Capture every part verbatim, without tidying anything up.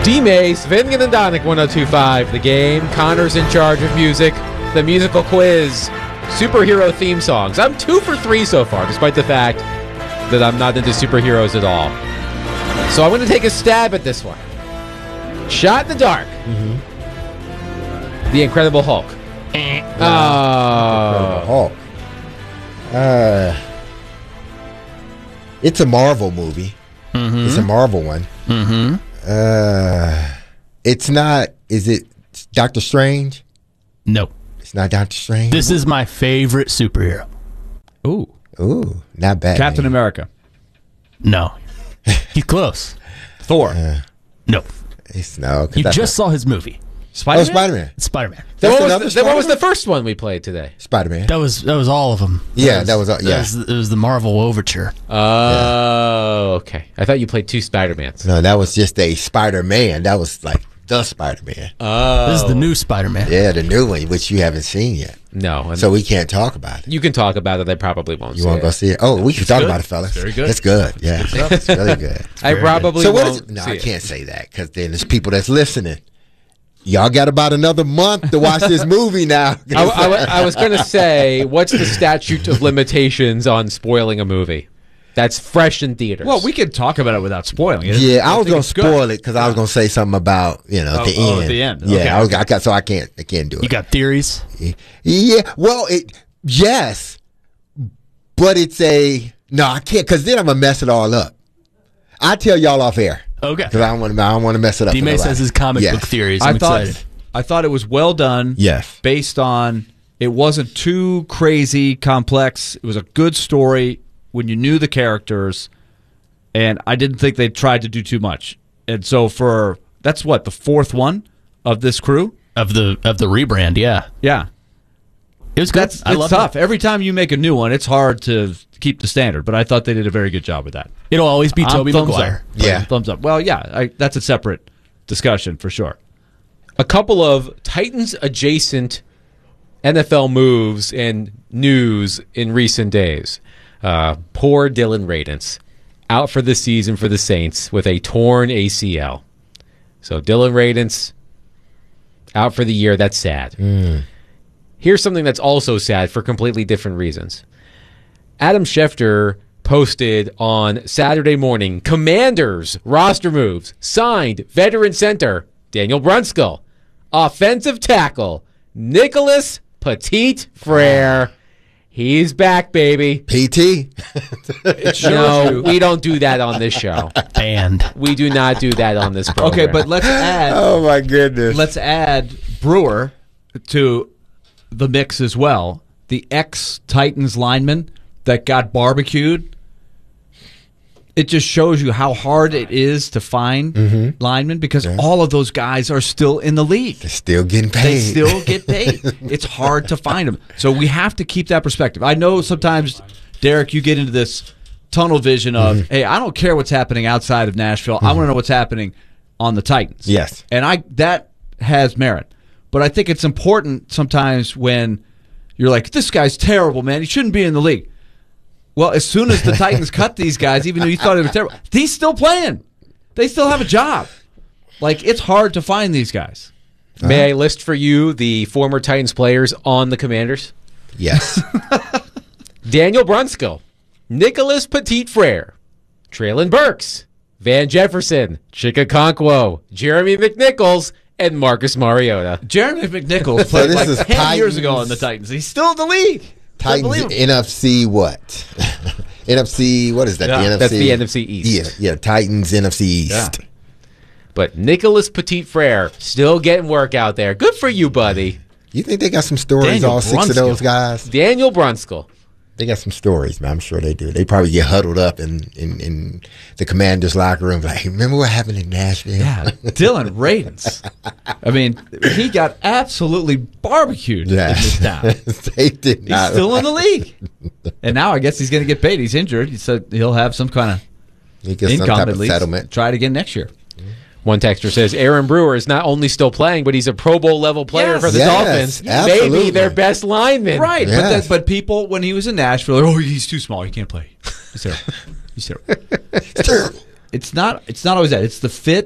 G-May, Svengen and Donick, one oh two point five. The Game. Connor's in charge of music. The musical quiz. Superhero theme songs. I'm two for three so far, despite the fact that I'm not into superheroes at all. So I'm going to take a stab at this one. Shot in the dark. Mm-hmm. The Incredible Hulk. Oh. Hulk. Uh, it's a Marvel movie. Mm-hmm. It's a Marvel one. Mm-hmm. Uh, it's not. Is it Doctor Strange? No. It's not Doctor Strange. This is my favorite superhero. Ooh. Ooh, not bad. Captain America. No. He's close. Thor. Uh, no. It's no. You just saw his movie. Spider-Man? Oh, Spider-Man. Spider-Man. Then what, another was the, then what was the Spider-Man? first one we played today? Spider-Man. That was that was all of them. Yeah, that was all- yeah. That was, it was the Marvel Overture. Oh, okay. I thought you played two Spider-Mans. No, that was just a Spider-Man. That was like the Spider-Man. Oh. This is the new Spider-Man. Yeah, the new one, which you haven't seen yet. No. So we can't talk about it. You can talk about it. I probably won't You see want to it. go see it? Oh, we can talk good. about it, fellas. Very good. It's good. Yeah, it's really good. I probably So what won't is it? No, see I it. can't say that because then there's people that's listening. Y'all got about another month to watch this movie now. I, I- I was going to say, what's the statute of limitations on spoiling a movie? That's fresh in theaters. Well, we could talk about it without spoiling it. Yeah, I was think gonna it's good. spoil it because I was gonna say something about you know at Oh, the oh, end. at the end. Yeah, Okay. I was. I got, so I can't. I can't do it. You got theories? Yeah. Well, it yes, but it's a no. I can't because then I'm gonna mess it all up. I tell y'all off air Okay. because I don't want to. I don't want to mess it up. for D-May nobody. says his comic Yes. book theories. I'm I thought excited. I thought it was well done. Yes. Based on it wasn't too crazy complex. It was a good story when you knew the characters, and I didn't think they tried to do too much. And so for that's what the fourth one of this crew. Of the of the rebrand, yeah. Yeah, It was good. that's I it's love tough. it. Every time you make a new one, it's hard to keep the standard. But I thought they did a very good job with that. It'll always be I'm Tobey thumbs Maguire. up. Yeah. thumbs up. Well, yeah, I, that's a separate discussion for sure. a couple of Titans adjacent N F L moves and news in recent days. Uh, poor Dylan Radins out for the season for the Saints with a torn A C L. So Dylan Radins out for the year. That's sad. Here's something that's also sad for completely different reasons. Adam Schefter posted on Saturday morning, Commanders roster moves, signed veteran center Daniel Brunskill, offensive tackle Nicholas Petit Frere. He's back, baby. P T. No, we don't do that on this show. Banned. We do not do that on this program. Okay, but let's add Oh my goodness. let's add Brewer to the mix as well. The ex-Titans lineman that got barbecued. It just shows you how hard it is to find linemen because all of those guys are still in the league. They're still getting paid. They still get paid. It's hard to find them. So we have to keep that perspective. I know sometimes, Derek, you get into this tunnel vision of, Mm-hmm. hey, I don't care what's happening outside of Nashville. I want to know what's happening on the Titans. Yes. And I that has merit. But I think it's important sometimes when you're like, this guy's terrible, man. He shouldn't be in the league. Well, as soon as the Titans cut these guys, even though you thought they were terrible, he's still playing. They still have a job. Like, it's hard to find these guys. May I list for you the former Titans players on the Commanders? Yes. Daniel Brunskill, Nicholas Petit Frere, Traylon Burks, Van Jefferson, Chikakonkwo, Jeremy McNichols, and Marcus Mariota. Jeremy McNichols played this like is ten Titans- years ago on the Titans. He's still in the league. Titans Unbelievable. N F C what? N F C what is that? Yeah, the N F C? that's the N F C East. Yeah, yeah. Titans N F C East. Yeah. But Nicholas Petit Frere still getting work out there. Good for you, buddy. You think they got some stories? Daniel all six of Brunskill. those guys. Daniel Brunskill. They got some stories, man. I'm sure they do. They probably get huddled up in, in, in the Commander's locker room. Like, remember what happened in Nashville? Yeah, Dylan Radins. I mean, he got absolutely barbecued Yeah. in this town. They did He's not. still in the league. And now I guess he's going to get paid. He's injured. He said he'll have some kind of He gets some income type at of least. settlement. Try it again next year. One texter says Aaron Brewer is not only still playing, but he's a Pro Bowl level player Yes. for the Yes, Dolphins. absolutely. Maybe their best lineman. Right. But, Yes. that, but people, when he was in Nashville, they're, oh, he's too small. He can't play. He's terrible. He's terrible. It's terrible. It's not, it's not always that. It's the fit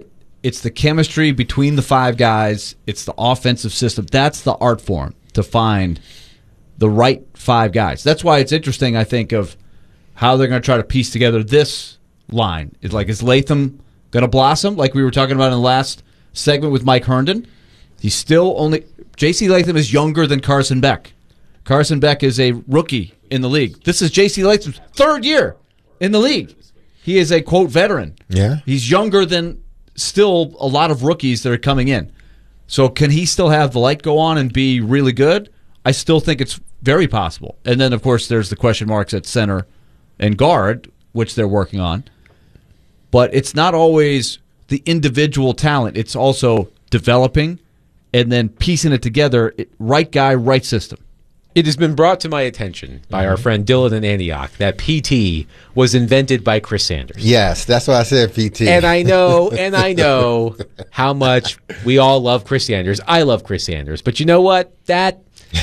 It's the chemistry between the five guys. It's the offensive system. That's the art form to find the right five guys. That's why it's interesting, I think, of how they're going to try to piece together this line. It's like, is Latham going to blossom like we were talking about in the last segment with Mike Herndon? He's still only – J C Latham is younger than Carson Beck. Carson Beck is a rookie in the league. This is J C Latham's third year in the league. He is a, quote, veteran. Yeah. He's younger than still a lot of rookies that are coming in. So can he still have the light go on and be really good? I still think it's very possible. And then, of course, there's the question marks at center and guard, which they're working on. But it's not always the individual talent. It's also developing and then piecing it together. Right guy, right system. It has been brought to my attention by our friend Dylan in Antioch that P T was invented by Chris Sanders. Yes, that's why I said P T. And I know, and I know how much we all love Chris Sanders. I love Chris Sanders. But you know what? That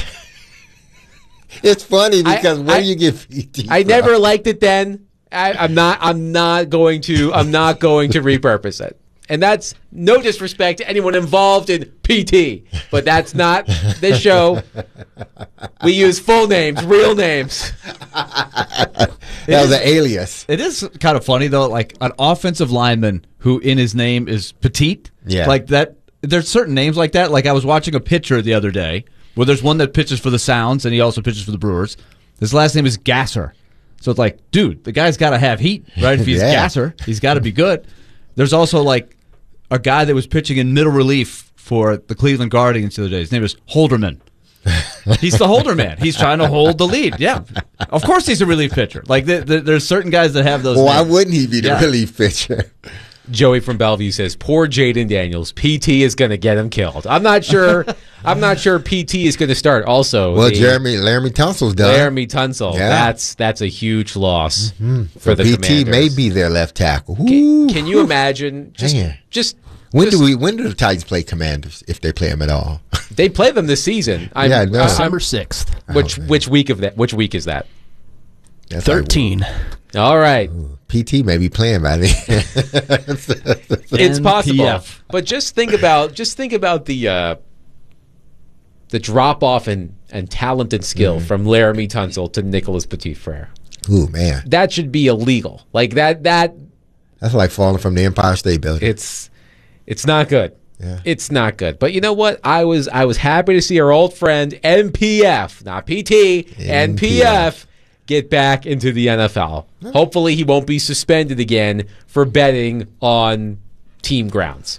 It's funny because I- where I- do you get P T I from? never liked it then. I, I'm not. I'm not going to. I'm not going to repurpose it. And that's no disrespect to anyone involved in P T, but that's not this show. We use full names, real names. That was an alias. It is kind of funny, though, like an offensive lineman who in his name is Petite. Yeah. Like that. There's certain names like that. Like I was watching a pitcher the other day where there's one that pitches for the Sounds and he also pitches for the Brewers. His last name is Gasser. So it's like, dude, the guy's got to have heat, right? If he's Yeah. Gasser, he's got to be good. There's also like a guy that was pitching in middle relief for the Cleveland Guardians the other day. His name is Holderman. He's the holder man. He's trying to hold the lead. Yeah, of course he's a relief pitcher. Like the, the, there's certain guys that have those. Well, why names. wouldn't he be the Yeah. relief pitcher? Joey from Bellevue says, "Poor Jaden Daniels. P T is going to get him killed." I'm not sure. I'm not sure P T is going to start. Also, Well, the Jeremy Laramie Tunsil's done. Laramie Tunsil. Yeah. That's that's a huge loss for So the P T Commanders. may be their left tackle. Can, Ooh. can you imagine? Just, Man. just When just- do we? When do the Titans play Commanders? If they play them at all? They play them this season. I'm, Yeah, I know. I'm- December sixth. which which week of that? Which week is that? That's like- thirteen. All right, P T may be playing by then. it's N P possible. F. But just think about just think about the uh, the drop off in and talent and skill Mm-hmm. from Laramie Tunsil to Nicholas Petit Frere. Ooh, man, That should be illegal. Like that. That that's like falling from the Empire State Building. it's it's not good. Yeah. It's not good. But you know what? I was I was happy to see our old friend N P F, not P T, N P F, get back into the N F L. Hopefully he won't be suspended again for betting on team grounds.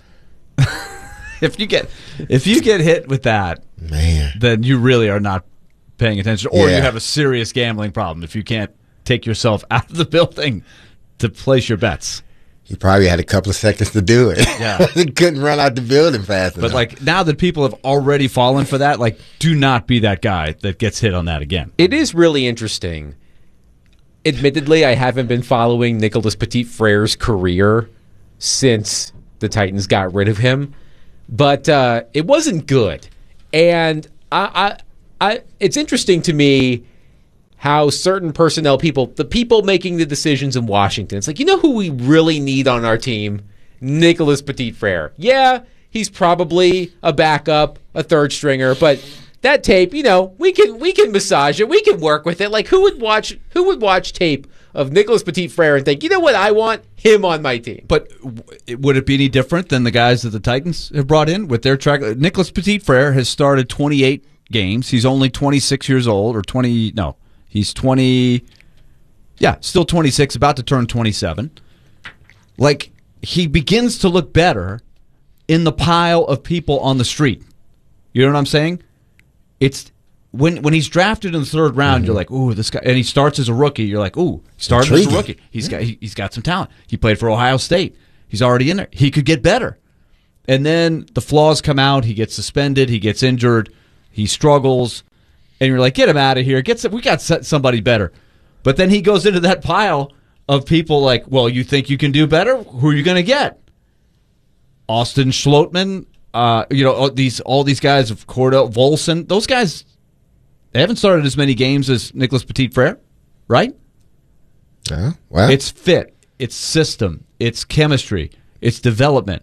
If you get if you get hit with that, Man, then you really are not paying attention, or Yeah. you have a serious gambling problem if you can't take yourself out of the building to place your bets. he probably had a couple of seconds to do it. Yeah. he couldn't run out the building fast enough. But like now that people have already fallen for that, like do not be that guy that gets hit on that again. It is really interesting. Admittedly, I haven't been following Nicholas Petit Frere's career since the Titans got rid of him, but uh, it wasn't good. And I, I, I, it's interesting to me how certain personnel people, the people making the decisions in Washington, it's like, you know who we really need on our team? Nicholas Petit Frere. Yeah, he's probably a backup, a third stringer, but that tape, you know, we can we can massage it, we can work with it. Like who would watch who would watch tape of Nicholas Petit Frere and think, you know what, I want him on my team. But w- would it be any different than the guys that the Titans have brought in with their track? Nicholas Petit Frere has started twenty-eight games. He's only twenty-six years old, or twenty. No, he's twenty. Yeah, still twenty-six, about to turn twenty-seven. Like he begins to look better in the pile of people on the street. You know what I'm saying? It's when when he's drafted in the third round, you're like, ooh, this guy, and he starts as a rookie. You're like, ooh, he started as a Intriguing. rookie. He's got he, he's got some talent. He played for Ohio State. He's already in there. He could get better. And then the flaws come out. He gets suspended. He gets injured. He struggles, and you're like, get him out of here. Get some, we got somebody better. But then he goes into that pile of people like, well, you think you can do better? Who are you going to get? Austin Schlottman. Uh, you know, all these all these guys of Cordell Volson, those guys, they haven't started as many games as Nicholas Petit Frere, right? Uh, well, It's fit, it's system, it's chemistry, it's development.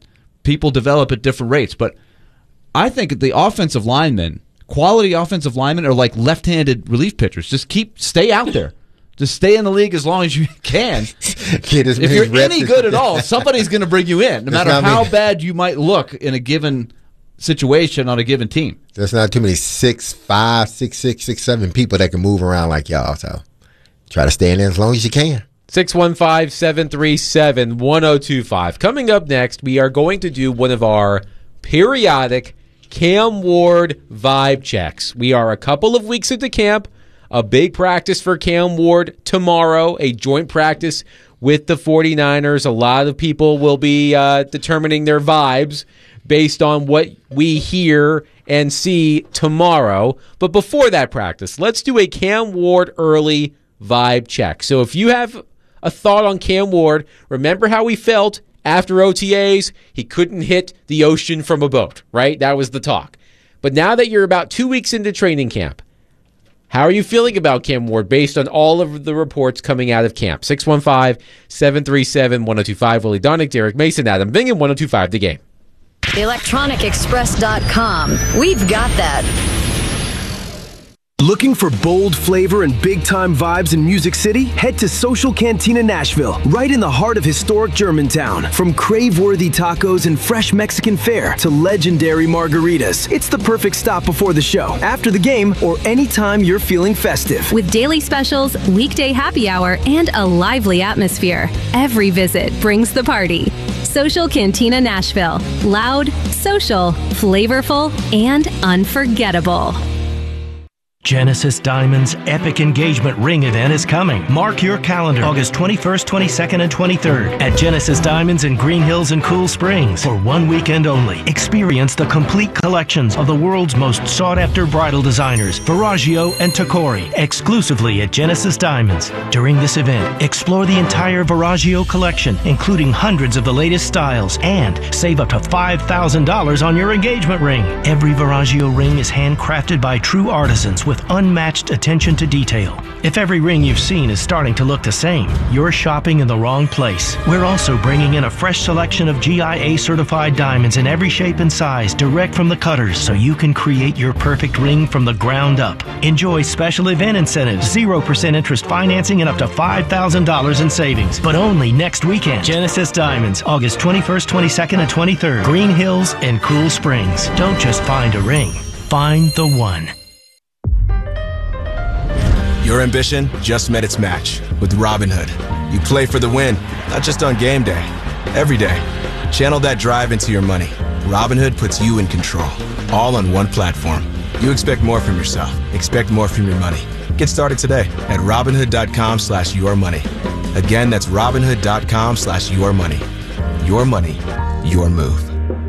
people develop at different rates. But I think the offensive linemen, quality offensive linemen, are like left-handed relief pitchers. Just keep stay out there. Just stay in the league as long as you can. Get as If many you're reps any as- good at all, somebody's going to bring you in, no That's matter not how me. bad you might look in a given situation on a given team. There's not too many six, five, six, six, six, seven people that can move around like y'all. So try to stay in there as long as you can. six one five, seven three seven, one oh two five. Coming up next, we are going to do one of our periodic Cam Ward vibe checks. We are a couple of weeks into camp. A big practice for Cam Ward tomorrow, a joint practice with the 49ers. A lot of people will be uh, determining their vibes based on what we hear and see tomorrow. But before that practice, let's do a Cam Ward early vibe check. So if you have a thought on Cam Ward, remember how he felt after O T As? He couldn't hit the ocean from a boat, right? That was the talk. But now that you're about two weeks into training camp, how are you feeling about Cam Ward based on all of the reports coming out of camp? six one five, seven three seven, one oh two five. Willie Donick, Derek Mason, Adam Bingham, one oh two five The Game. electronic express dot com. We've got that. Looking for bold flavor and big-time vibes in Music City? Head to Social Cantina Nashville, right in the heart of historic Germantown. From crave-worthy tacos and fresh Mexican fare to legendary margaritas, it's the perfect stop before the show, after the game, or anytime you're feeling festive. With daily specials, weekday happy hour, and a lively atmosphere, every visit brings the party. Social Cantina Nashville. Loud, social, flavorful, and unforgettable. Genesis Diamonds' epic engagement ring event is coming. Mark your calendar, August twenty-first, twenty-second, and twenty-third at Genesis Diamonds in Green Hills and Cool Springs for one weekend only. Experience the complete collections of the world's most sought-after bridal designers, Verragio and Tacori, exclusively at Genesis Diamonds. During this event, explore the entire Verragio collection, including hundreds of the latest styles, and save up to five thousand dollars on your engagement ring. Every Verragio ring is handcrafted by true artisans with unmatched attention to detail. If every ring you've seen is starting to look the same, you're shopping in the wrong place. We're also bringing in a fresh selection of G I A certified diamonds in every shape and size direct from the cutters so you can create your perfect ring from the ground up. Enjoy special event incentives, zero percent interest financing, and up to five thousand dollars in savings. But only next weekend. Genesis Diamonds, August twenty-first, twenty-second, and twenty-third. Green Hills and Cool Springs. Don't just find a ring. Find the one. Your ambition just met its match with Robinhood. You play for the win, not just on game day, every day. Channel that drive into your money. Robinhood puts you in control, all on one platform. You expect more from yourself. Expect more from your money. Get started today at Robinhood.com slash your money. Again, that's Robinhood.com slash your money. Your money, your move.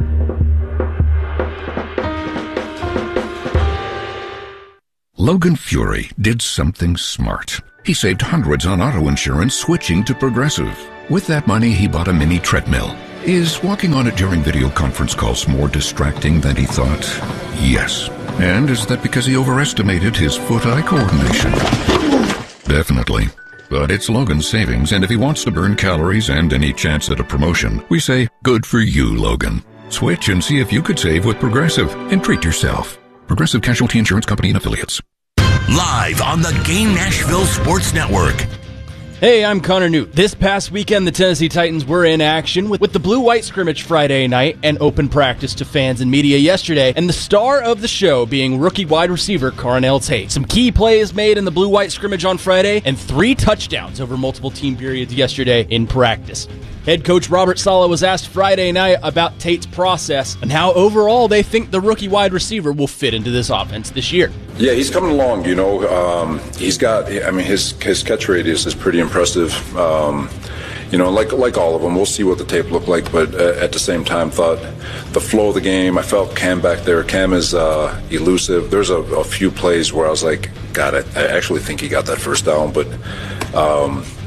Logan Fury did something smart. He saved hundreds on auto insurance switching to Progressive. With that money, he bought a mini treadmill. Is walking on it during video conference calls more distracting than he thought? Yes. And is that because he overestimated his foot-eye coordination? Definitely. But it's Logan's savings, and if he wants to burn calories and any chance at a promotion, we say, good for you, Logan. Switch and see if you could save with Progressive and treat yourself. Progressive Casualty Insurance Company and Affiliates. Live on the Game Nashville Sports Network. Hey, I'm Connor Newt. This past weekend, the Tennessee Titans were in action with, with the blue-white scrimmage Friday night and open practice to fans and media yesterday, and the star of the show being rookie wide receiver Carnell Tate. Some key plays made in the blue-white scrimmage on Friday, and three touchdowns over multiple team periods yesterday in practice. Head coach Robert Saleh was asked Friday night about Tate's process and how overall they think the rookie wide receiver will fit into this offense this year. Yeah, he's coming along, you know. Um, he's got, I mean, his his catch radius is pretty impressive. Um, you know, like like all of them, we'll see what the tape looked like, but uh, at the same time, thought the flow of the game, I felt Cam back there. Cam is uh, elusive. There's a, a few plays where I was like, God, I, I actually think he got that first down, but um,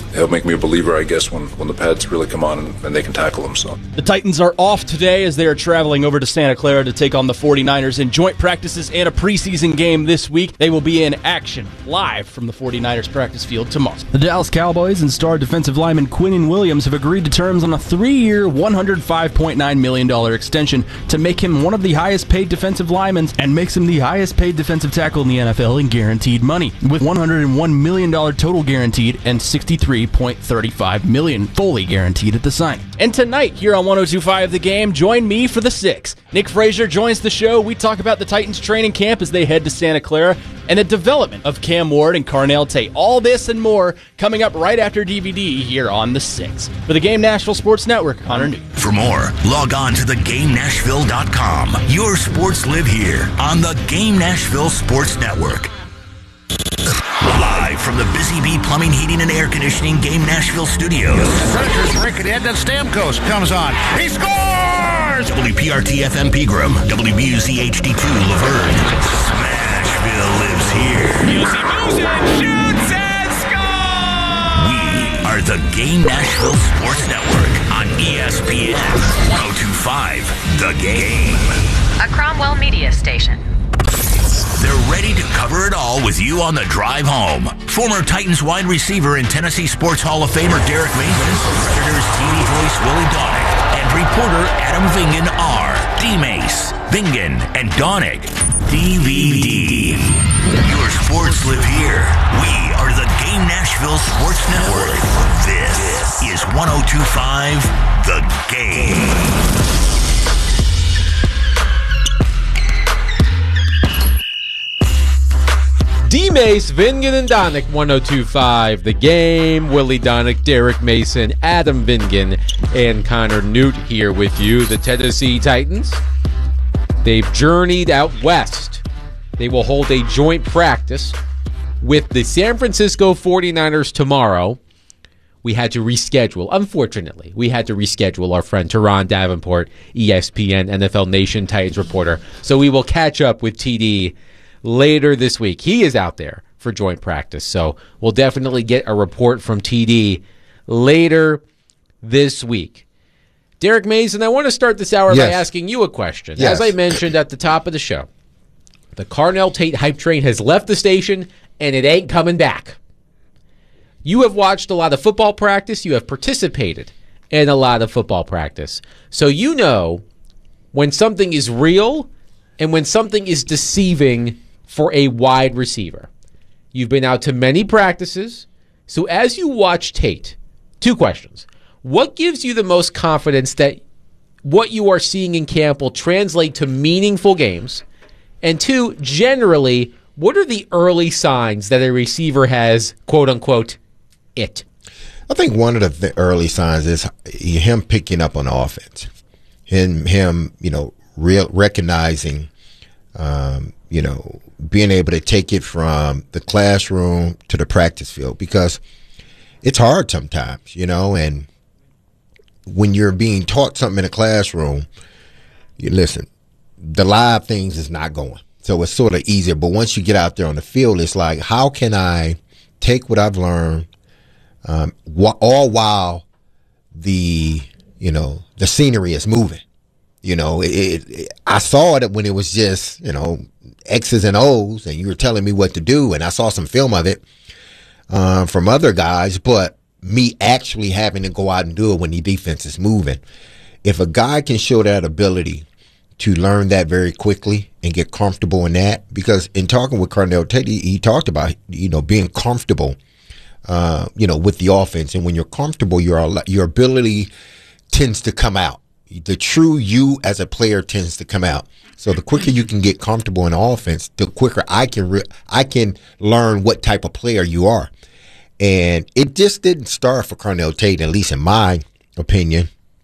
it'll make me a believer, I guess, when, when the pads really come on and, and they can tackle them. So the Titans are off today as they are traveling over to Santa Clara to take on the forty-niners in joint practices and a preseason game this week. They will be in action live from the forty-niners practice field tomorrow. The Dallas Cowboys and star defensive lineman Quinnen Williams have agreed to terms on a three-year, one hundred five point nine million dollars extension to make him one of the highest-paid defensive linemen and makes him the highest-paid defensive tackle in the N F L in guaranteed money, with one hundred one million dollars total guaranteed and sixty-three point three five million dollars fully guaranteed at the signing. And tonight, here on one oh two point five The Game, join me for the six. Nick Frazier joins the show. We talk about the Titans training camp as they head to Santa Clara and the development of Cam Ward and Carnell Tate. All this and more coming up right after D V D here on the six. For the Game Nashville Sports Network, Connor Newt. For more, log on to the game nashville dot com. Your sports live here on the Game Nashville Sports Network. Live from the Busy Bee Plumbing, Heating, and Air Conditioning Game Nashville Studios. Predators break it in, then Stamkos comes on. He scores! W P R T F M Pegram, W B U Z H D two Laverne. Smashville lives here. Music, music, shoots and scores! We are the Game Nashville Sports Network on E S P N one oh two point five The Game. A Cromwell Media Station. They're ready to cover it all with you on the drive home. Former Titans wide receiver and Tennessee Sports Hall of Famer Derek Mason, Predators T V voice Willie Donick, and reporter Adam Vingan are D-Mace, Vingan, and Donick. D V D. Your sports live here. We are the Game Nashville Sports Network. This is one oh two point five The Game. D-Mace, Vingan, and Donick, one oh two point five The Game. Willie Donick, Derek Mason, Adam Vingan, and Connor Newt here with you. The Tennessee Titans, they've journeyed out west. They will hold a joint practice with the San Francisco forty-niners tomorrow. We had to reschedule. Unfortunately, we had to reschedule our friend Teron Davenport, E S P N, N F L Nation Titans reporter. So we will catch up with T D later this week. He is out there for joint practice, so we'll definitely get a report from T D later this week. Derek Mason, I want to start this hour yes. by asking you a question. Yes. As I mentioned at the top of the show, the Carnell Tate hype train has left the station, and it ain't coming back. You have watched a lot of football practice. You have participated in a lot of football practice. So you know when something is real and when something is deceiving for a wide receiver. You've been out to many practices. So as you watch Tate, two questions. What gives you the most confidence that what you are seeing in camp will translate to meaningful games? And two, generally, what are the early signs that a receiver has, quote unquote, it? I think one of the early signs is him picking up on offense. Him, him you know, real, recognizing, um, you know, being able to take it from the classroom to the practice field, because it's hard sometimes, you know, and when you're being taught something in a classroom, you listen, the live things is not going. So it's sort of easier. But once you get out there on the field, it's like, how can I take what I've learned, um, wh- all while the, you know, the scenery is moving. You know, it, it, I saw it when it was just, you know, X's and O's, and you were telling me what to do, and I saw some film of it uh, from other guys, but me actually having to go out and do it when the defense is moving. If a guy can show that ability to learn that very quickly and get comfortable in that, because in talking with Carnell Tate, he, he talked about, you know, being comfortable, uh, you know, with the offense, and when you're comfortable, your your ability tends to come out. The true you as a player tends to come out. So the quicker you can get comfortable in offense, the quicker I can re- I can learn what type of player you are. And it just didn't start for Carnell Tate, at least in my opinion.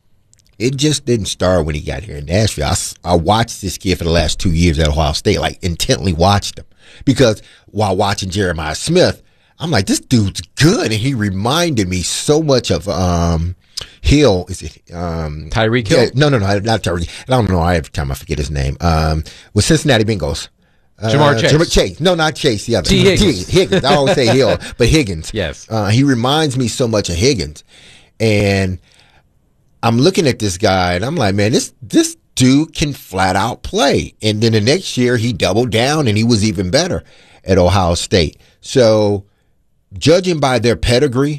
It just didn't start when he got here in Nashville. I, I watched this kid for the last two years at Ohio State, like intently watched him. Because while watching Jeremiah Smith, I'm like, this dude's good. And he reminded me so much of um, Hill. Is it um, Tyreek Hill? Yeah, no, no, no, not Tyreek. I don't know. Every time I forget his name. Um, with Cincinnati Bengals. Uh, Jamar Chase. Jamar Chase. No, not Chase. The other. T. Higgins. T. Higgins. I always say Hill, but Higgins. Yes. Uh, he reminds me so much of Higgins. And I'm looking at this guy, and I'm like, man, this this dude can flat out play. And then the next year, he doubled down, and he was even better at Ohio State. So, judging by their pedigree,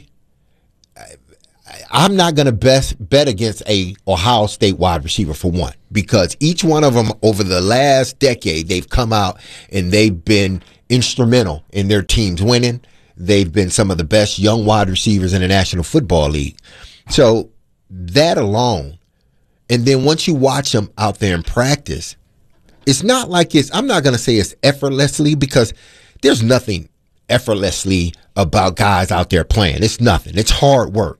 I'm not going to bet bet against a Ohio State wide receiver for one, because each one of them over the last decade, they've come out and they've been instrumental in their teams winning. They've been some of the best young wide receivers in the National Football League. So that alone, and then once you watch them out there in practice, it's not like it's, I'm not going to say it's effortlessly, because there's nothing effortlessly about guys out there playing. It's nothing. It's hard work.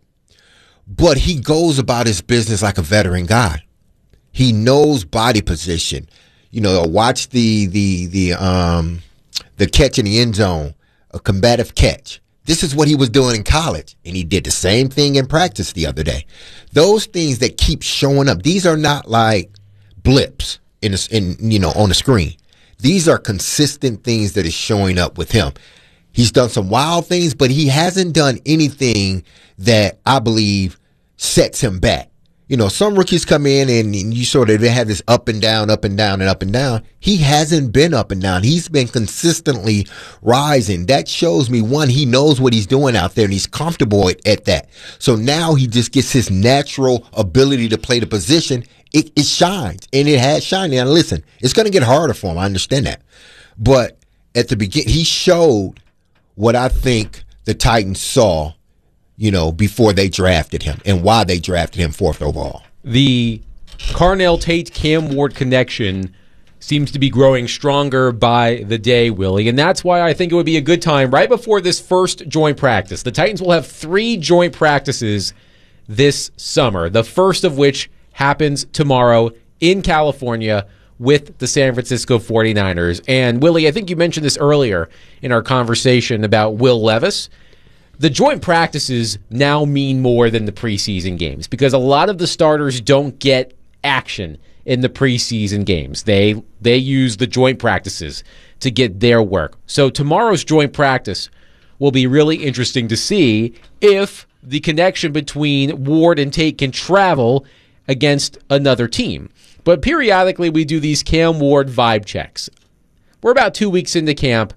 But he goes about his business like a veteran guy. He knows body position. You know, watch the the the um the catch in the end zone, a combative catch. This is what he was doing in college, and he did the same thing in practice the other day. Those things that keep showing up. These are not like blips in a, in you know on the screen. These are consistent things that is showing up with him. He's done some wild things, but he hasn't done anything that I believe sets him back. You know, some rookies come in and, and you sort of they have this up and down, up and down, and up and down. He hasn't been up and down. He's been consistently rising. That shows me, one, he knows what he's doing out there, and he's comfortable at, at that. So now he just gets his natural ability to play the position. It, it shines, and it has shined. Now, listen, it's going to get harder for him. I understand that. But at the beginning, he showed what I think the Titans saw, you know, before they drafted him and why they drafted him fourth overall. The Carnell Tate Cam Ward connection seems to be growing stronger by the day, Willie, and that's why I think it would be a good time right before this first joint practice. The Titans will have three joint practices this summer, the first of which happens tomorrow in California with the San Francisco forty-niners. And Willie, I think you mentioned this earlier in our conversation about Will Levis. The joint practices now mean more than the preseason games, because a lot of the starters don't get action in the preseason games. They they use the joint practices to get their work. So tomorrow's joint practice will be really interesting to see if the connection between Ward and Tate can travel against another team. But periodically we do these Cam Ward vibe checks. We're about two weeks into camp.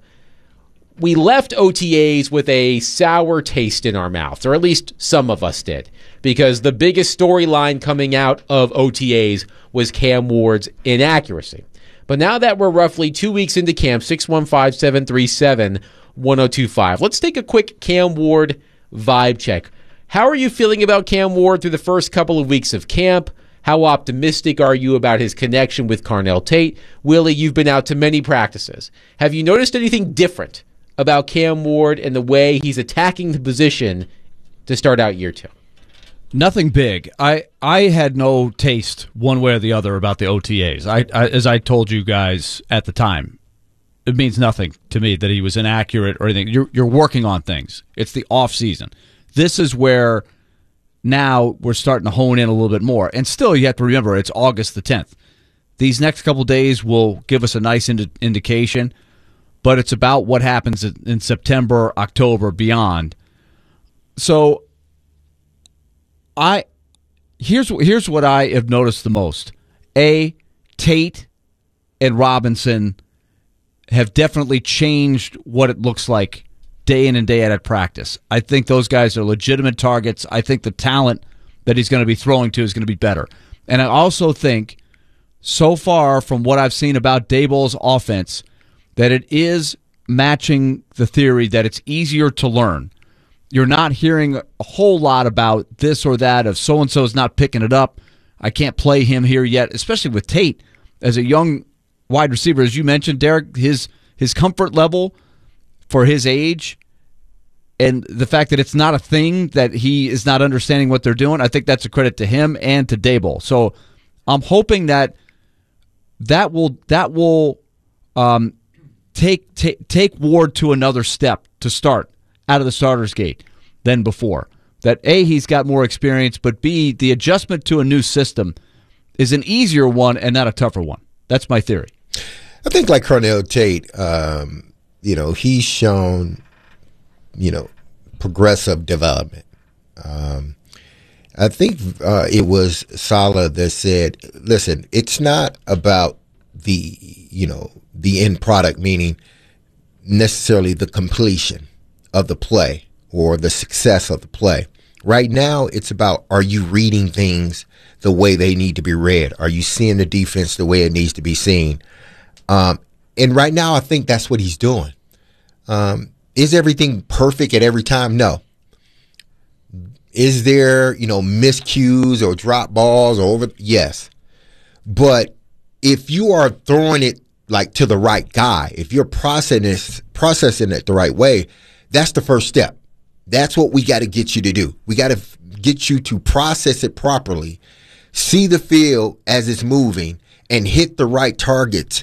We left O T As with a sour taste in our mouths, or at least some of us did, because the biggest storyline coming out of O T As was Cam Ward's inaccuracy. But now that we're roughly two weeks into camp, six one five, seven three seven, one oh two five, let's take a quick Cam Ward vibe check. How are you feeling about Cam Ward through the first couple of weeks of camp? How optimistic are you about his connection with Carnell Tate? Willie, you've been out to many practices. Have you noticed anything different about Cam Ward and the way he's attacking the position to start out year two? Nothing big. I, I had no taste one way or the other about the O T As. I, I as I told you guys at the time, it means nothing to me that he was inaccurate or anything. You're you're working on things. It's the off season. This is where now we're starting to hone in a little bit more. And still, you have to remember, it's August the tenth. These next couple days will give us a nice indi- indication, but it's about what happens in September, October, beyond. So I here's here's what I have noticed the most. A, Tate and Robinson have definitely changed what it looks like day in and day out at practice. I think those guys are legitimate targets. I think the talent that he's going to be throwing to is going to be better. And I also think, so far from what I've seen about Daboll's offense, that it is matching the theory that it's easier to learn. You're not hearing a whole lot about this or that of so-and-so is not picking it up. I can't play him here yet, especially with Tate as a young wide receiver. As you mentioned, Derek, his his comfort level for his age and the fact that it's not a thing that he is not understanding what they're doing, I think that's a credit to him and to Daboll. So I'm hoping that that will that will um, take, take take Ward to another step to start out of the starter's gate than before. That A, he's got more experience, but B, the adjustment to a new system is an easier one and not a tougher one. That's my theory. I think like Cornell Tate, um, you know, he's shown, you know, progressive development. Um, I think uh, it was Saleh that said, listen, it's not about the, you know, the end product, meaning necessarily the completion of the play or the success of the play. Right now, it's about, are you reading things the way they need to be read? Are you seeing the defense the way it needs to be seen? Um, and right now, I think that's what he's doing. Um, is everything perfect at every time? No. Is there, you know, miscues or drop balls or over? Yes. But if you are throwing it like to the right guy, if you're processing processing it the right way, that's the first step. That's what we got to get you to do. We got to get you to process it properly, see the field as it's moving, and hit the right targets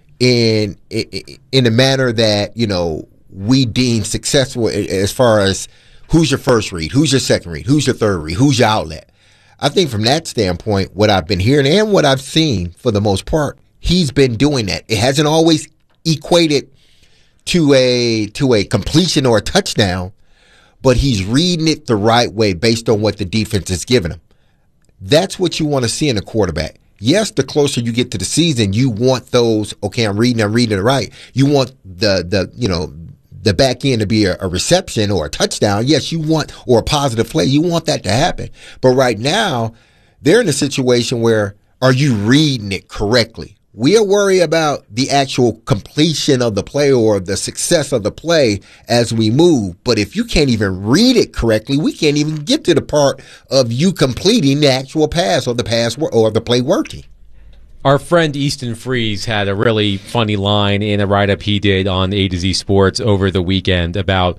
in in a manner that, you know, we deem successful as far as who's your first read, who's your second read, who's your third read, who's your outlet. I think from that standpoint, what I've been hearing and what I've seen for the most part, he's been doing that. It hasn't always equated to a to a completion or a touchdown, but he's reading it the right way based on what the defense is giving him. That's what you want to see in a quarterback. Yes, the closer you get to the season, you want those, okay, I'm reading, I'm reading it right. You want the, the you know, the back end to be a, a reception or a touchdown. Yes, you want, or a positive play. You want that to happen. But right now, they're in a situation where, are you reading it correctly? We'll worry about the actual completion of the play or the success of the play as we move. But if you can't even read it correctly, we can't even get to the part of you completing the actual pass or the pass or the play working. Our friend Easton Freeze had a really funny line in a write-up he did on A to Z Sports over the weekend about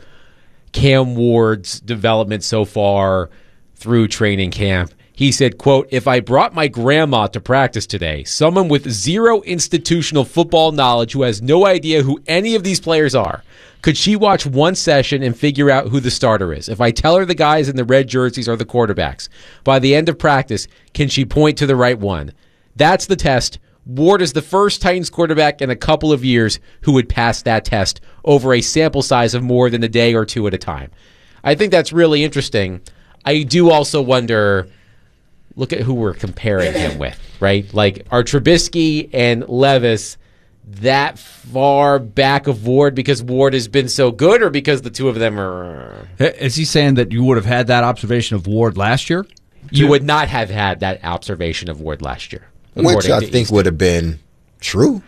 Cam Ward's development so far through training camp. He said, quote, "If I brought my grandma to practice today, someone with zero institutional football knowledge who has no idea who any of these players are, could she watch one session and figure out who the starter is? If I tell her the guys in the red jerseys are the quarterbacks, by the end of practice, can she point to the right one? That's the test. Ward is the first Titans quarterback in a couple of years who would pass that test over a sample size of more than a day or two at a time." I think that's really interesting. I do also wonder, look at who we're comparing him with, right? Like, are Trubisky and Levis that far back of Ward because Ward has been so good, or because the two of them are... Is he saying that you would have had that observation of Ward last year? You would not have had that observation of Ward last year. Which I think Easton. would have been true,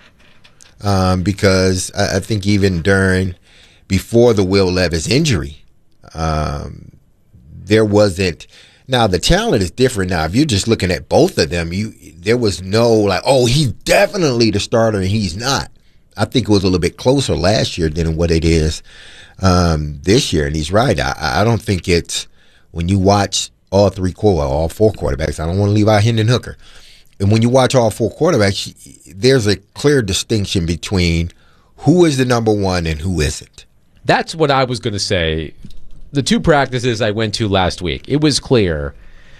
um, because I, I think even during, before the Will Levis injury, um, there wasn't... Now, the talent is different now. If you're just looking at both of them, you there was no, like, oh, he's definitely the starter and he's not. I think it was a little bit closer last year than what it is um, this year, and he's right. I, I don't think it's, when you watch all three, well, all four quarterbacks, I don't want to leave out Hendon Hooker. And when you watch all four quarterbacks, there's a clear distinction between who is the number one and who isn't. That's what I was going to say. The two practices I went to last week, it was clear,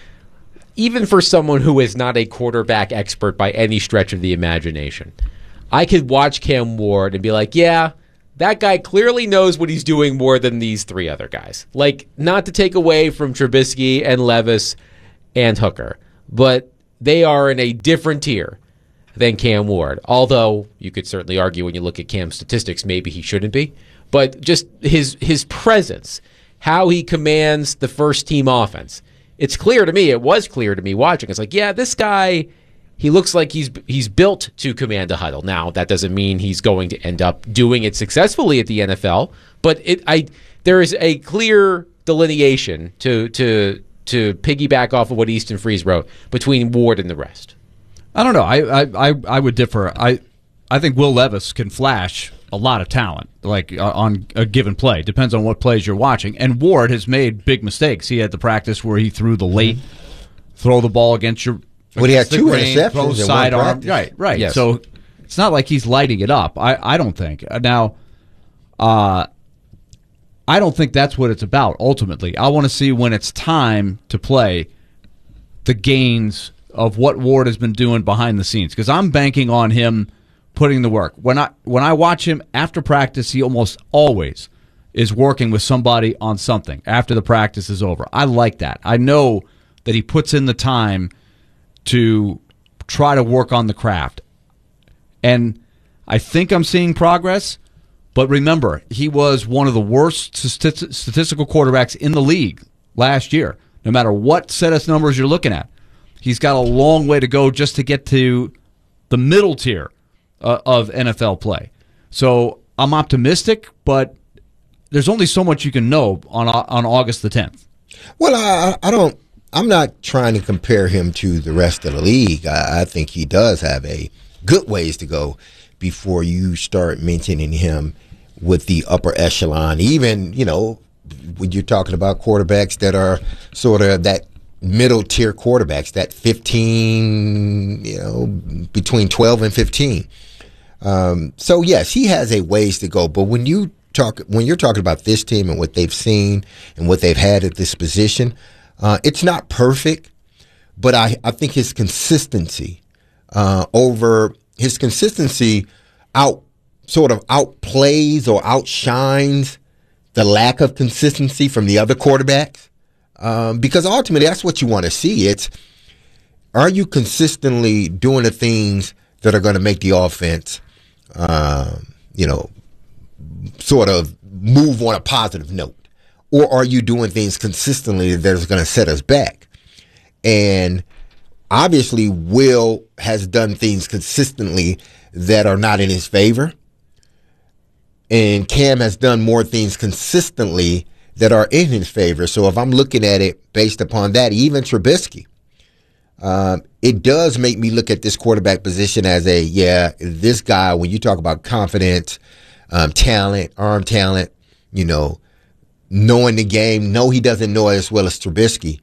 even for someone who is not a quarterback expert by any stretch of the imagination, I could watch Cam Ward and be like, yeah, that guy clearly knows what he's doing more than these three other guys. Like, not to take away from Trubisky and Levis and Hooker, but they are in a different tier than Cam Ward. Although, you could certainly argue when you look at Cam's statistics, maybe he shouldn't be. But just his his presence, how he commands the first team offense. It's clear to me, it was clear to me watching. It's like, yeah, this guy, he looks like he's he's built to command a huddle. Now, that doesn't mean he's going to end up doing it successfully at the N F L, but it I there is a clear delineation to to to piggyback off of what Easton Freeze wrote between Ward and the rest. I don't know. I I, I, I would differ. I I think Will Levis can flash a lot of talent, like uh, on a given play. Depends on what plays you're watching. And Ward has made big mistakes. He had the practice where he threw the late, throw the ball against your. Well, he had two grain, interceptions throw in side one arm. practice. Right, right. Yes. So it's not like he's lighting it up. I, I don't think. Now, uh, I don't think that's what it's about. Ultimately, I want to see when it's time to play the gains of what Ward has been doing behind the scenes, because I'm banking on him putting the work. When I when I watch him after practice, he almost always is working with somebody on something after the practice is over. I like that. I know that he puts in the time to try to work on the craft. And I think I'm seeing progress, but remember, he was one of the worst stati- statistical quarterbacks in the league last year, no matter what set of numbers you're looking at. He's got a long way to go just to get to the middle tier uh, of N F L play. So I'm optimistic, but there's only so much you can know on on August the tenth. Well, I, I don't. I'm not trying to compare him to the rest of the league. I, I think he does have a good ways to go before you start mentioning him with the upper echelon. Even, you know, when you're talking about quarterbacks that are sort of that middle tier quarterbacks, that fifteen, you know, between twelve and fifteen. Um, so yes, he has a ways to go. But when you talk, when you're talking about this team and what they've seen and what they've had at this position, uh, it's not perfect, but I, I think his consistency uh, over his consistency out sort of outplays or outshines the lack of consistency from the other quarterbacks. Um, because ultimately that's what you want to see. It's, are you consistently doing the things that are going to make the offense, um, you know, sort of move on a positive note? Or are you doing things consistently that is going to set us back? And obviously Will has done things consistently that are not in his favor. And Cam has done more things consistently that are in his favor. So if I'm looking at it based upon that, even Trubisky, um, it does make me look at this quarterback position as a, yeah, this guy, when you talk about confidence, um, talent, arm talent, you know, knowing the game, no, he doesn't know it as well as Trubisky,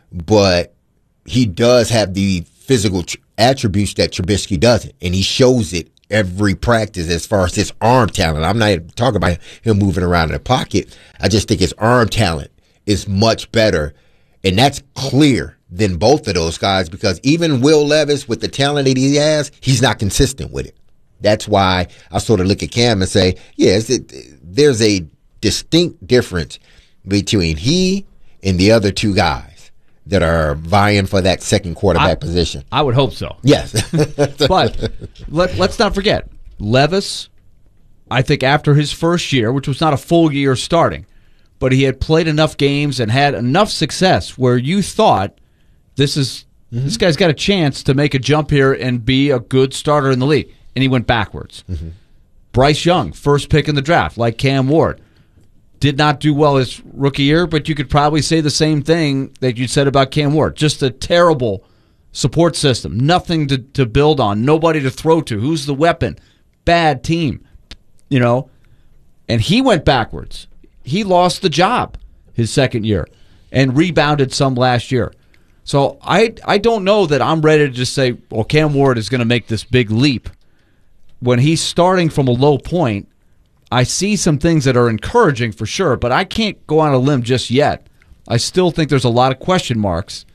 but he does have the physical tr- attributes that Trubisky doesn't, and he shows it every practice as far as his arm talent. I'm not talking about him moving around in the pocket. I just think his arm talent is much better, and that's clear than both of those guys, because even Will Levis, with the talent that he has, he's not consistent with it. That's why I sort of look at Cam and say, yes, it, there's a distinct difference between he and the other two guys that are vying for that second quarterback I, position. I would hope so. Yes. But let, let's not forget, Levis, I think after his first year, which was not a full year starting, but he had played enough games and had enough success where you thought this is mm-hmm. this guy's got a chance to make a jump here and be a good starter in the league. And he went backwards. Mm-hmm. Bryce Young, first pick in the draft, like Cam Ward, did not do well his rookie year, but you could probably say the same thing that you said about Cam Ward. Just a terrible support system. Nothing to, to build on. Nobody to throw to. Who's the weapon? Bad team. You know? And he went backwards. He lost the job his second year and rebounded some last year. So I I don't know that I'm ready to just say, well, Cam Ward is going to make this big leap. When he's starting from a low point, I see some things that are encouraging for sure, but I can't go on a limb just yet. I still think there's a lot of question marks,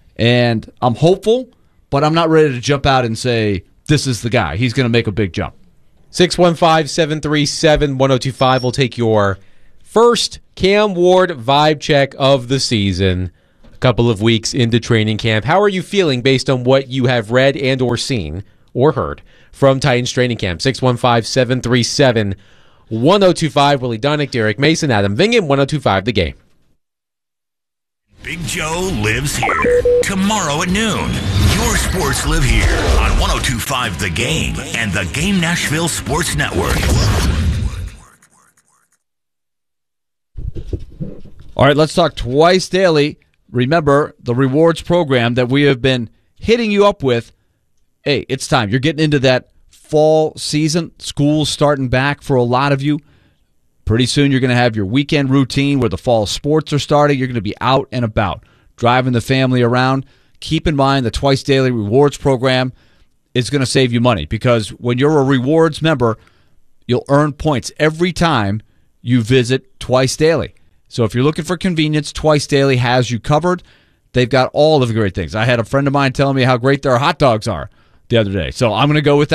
and I'm hopeful, but I'm not ready to jump out and say, this is the guy. He's going to make a big jump. six one five, seven three seven, one oh two five will take your first Cam Ward vibe check of the season. A couple of weeks into training camp. How are you feeling based on what you have read and or seen or heard from Titans training camp? six one five, seven three seven, one oh two five. Willie Donick, Derek Mason, Adam Vingan, one oh two five The Game. Big Joe lives here. Tomorrow at noon, your sports live here on one oh two five The Game and the Game Nashville Sports Network. All right, let's talk twice daily. Remember, the rewards program that we have been hitting you up with. Hey, it's time. You're getting into that fall season. School's starting back for a lot of you. Pretty soon you're going to have your weekend routine where the fall sports are starting. You're going to be out and about, driving the family around. Keep in mind the Twice Daily Rewards program is going to save you money, because when you're a rewards member, you'll earn points every time you visit Twice Daily. So if you're looking for convenience, Twice Daily has you covered. They've got all of the great things. I had a friend of mine telling me how great their hot dogs are the other day. So I'm going to go with that.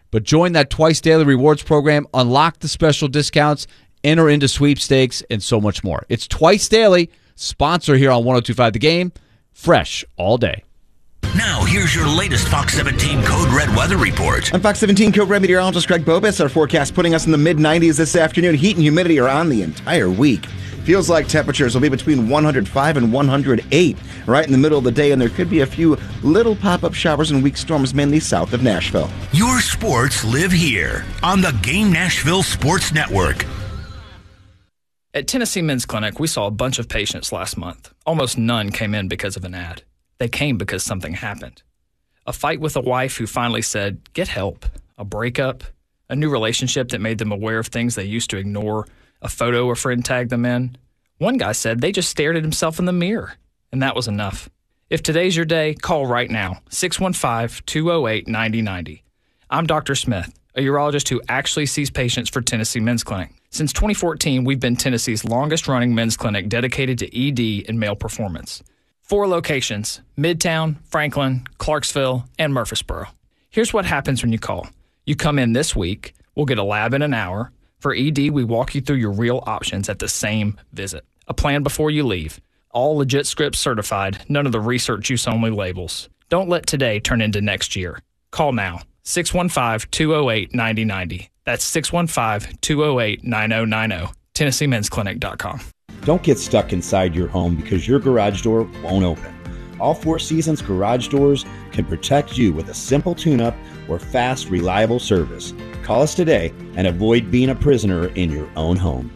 But join that twice daily rewards program, unlock the special discounts, enter into sweepstakes, and so much more. It's twice daily, sponsor here on one oh two point five The Game, fresh all day. Now, here's your latest Fox seventeen Code Red weather report. I'm Fox seventeen Code Red meteorologist Greg Bobus. Our forecast putting us in the mid nineties this afternoon. Heat and humidity are on the entire week. Feels like temperatures will be between one hundred five and one hundred eight right in the middle of the day, and there could be a few little pop-up showers and weak storms mainly south of Nashville. Your sports live here on the Game Nashville Sports Network. At Tennessee Men's Clinic, we saw a bunch of patients last month. Almost none came in because of an ad. They came because something happened. A fight with a wife who finally said, get help. A breakup. A new relationship that made them aware of things they used to ignore. A photo a friend tagged them in. One guy said they just stared at himself in the mirror, and that was enough. If today's your day, call right now, six one five, two oh eight, nine oh nine oh. I'm Doctor Smith, a urologist who actually sees patients for Tennessee Men's Clinic. Since twenty fourteen, we've been Tennessee's longest-running men's clinic dedicated to E D and male performance. Four locations, Midtown, Franklin, Clarksville, and Murfreesboro. Here's what happens when you call. You come in this week, we'll get a lab in an hour. For E D, we walk you through your real options at the same visit. A plan before you leave. All legit scripts certified, none of the research use only labels. Don't let today turn into next year. Call now, six one five, two oh eight, nine oh nine oh. That's six one five, two oh eight, nine oh nine oh. Tennessee Men's Clinic dot com. Don't get stuck inside your home because your garage door won't open. All Four Seasons garage doors can protect you with a simple tune-up or fast, reliable service. Call us today and avoid being a prisoner in your own home.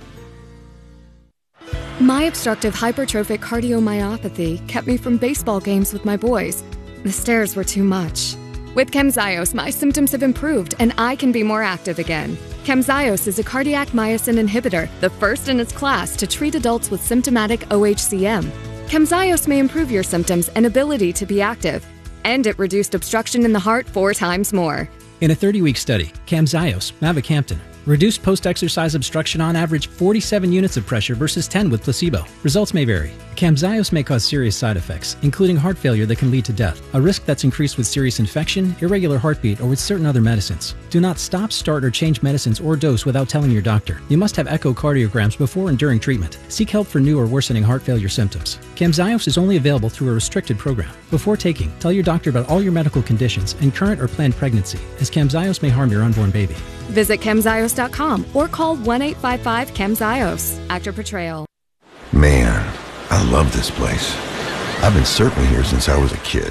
My obstructive hypertrophic cardiomyopathy kept me from baseball games with my boys. The stairs were too much. With Camzyos, my symptoms have improved and I can be more active again. Camzyos is a cardiac myosin inhibitor, the first in its class to treat adults with symptomatic O H C M. Camzyos may improve your symptoms and ability to be active, and it reduced obstruction in the heart four times more. In a thirty-week study, Camzyos, mavacamten, reduced post-exercise obstruction on average forty-seven units of pressure versus ten with placebo. Results may vary. Camzyos may cause serious side effects, including heart failure that can lead to death, a risk that's increased with serious infection, irregular heartbeat, or with certain other medicines. Do not stop, start, or change medicines or dose without telling your doctor. You must have echocardiograms before and during treatment. Seek help for new or worsening heart failure symptoms. Camzyos is only available through a restricted program. Before taking, tell your doctor about all your medical conditions and current or planned pregnancy, as Camzyos may harm your unborn baby. Visit Camzyos dot com or call one eight five five, C A M Z Y O S. Actor Portrayal. Man, I love this place. I've been surfing here since I was a kid.